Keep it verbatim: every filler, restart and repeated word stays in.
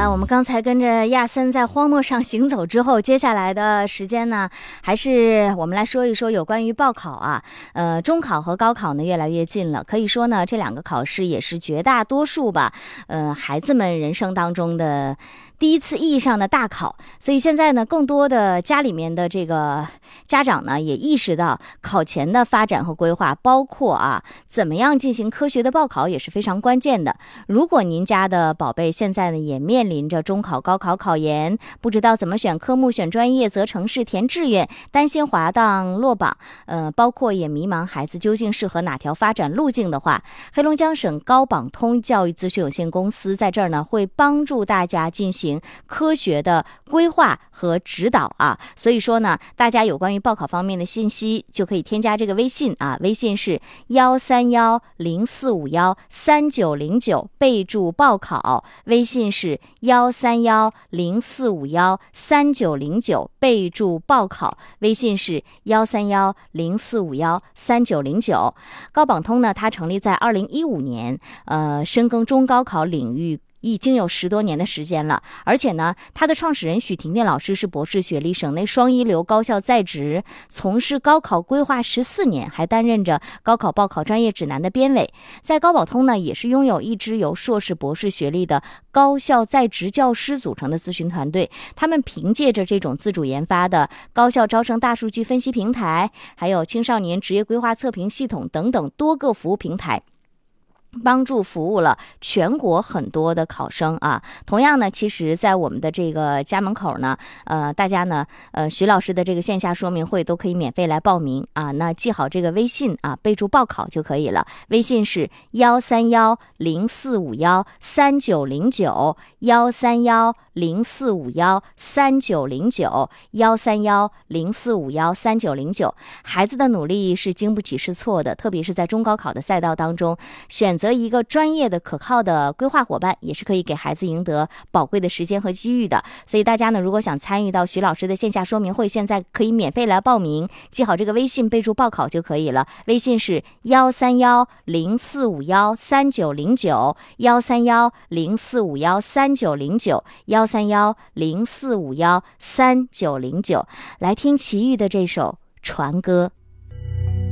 来，我们刚才跟着亚森在荒漠上行走之后，接下来的时间呢，还是我们来说一说有关于报考啊。呃，中考和高考呢越来越近了，可以说呢，这两个考试也是绝大多数吧，呃，孩子们人生当中的第一次意义上的大考。所以现在呢，更多的家里面的这个家长呢，也意识到考前的发展和规划，包括啊，怎么样进行科学的报考也是非常关键的。如果您家的宝贝现在呢也面临着中考、高考考研，不知道怎么选科目、选专业、择城市、填志愿，担心滑档落榜，呃，包括也迷茫孩子究竟适合哪条发展路径的话，黑龙江省高榜通教育咨询有限公司在这儿呢会帮助大家进行科学的规划和指导啊。所以说呢，大家有关于报考方面的信息就可以添加这个微信啊，微信是幺三幺零四五幺三九零九，备注报考。微信是幺三幺零四五幺三九零九，备注报考。微信是幺三幺零四五幺三九零九。高榜通呢，它成立在二零一五年，呃，深耕中高考领域已经有十多年的时间了，而且呢，他的创始人许婷婷老师是博士学历，省内双一流高校在职，从事高考规划十四年，还担任着高考报考专业指南的编委。在高宝通呢，也是拥有一支由硕士、博士学历的高校在职教师组成的咨询团队。他们凭借着这种自主研发的高校招生大数据分析平台，还有青少年职业规划测评系统等等多个服务平台，帮助服务了全国很多的考生啊。同样呢，其实在我们的这个家门口呢，呃，大家呢，呃，徐老师的这个线下说明会都可以免费来报名啊。那记好这个微信啊，备注报考就可以了。微信是幺三幺零四五幺三九零九，幺三幺零四五幺三九零九，幺三幺零四五幺三九零九。孩子的努力是经不起试错的，特别是在中高考的赛道当中，选择一个专业的可靠的规划伙伴，也是可以给孩子赢得宝贵的时间和机遇的。所以大家呢，如果想参与到徐老师的线下说明会，现在可以免费来报名，记好这个微信，备注报考就可以了。微信是幺三幺零四五幺三九零九，幺三幺零四五幺三九零九，幺三幺零四五幺三九零九。来听齐豫的这首《船歌》。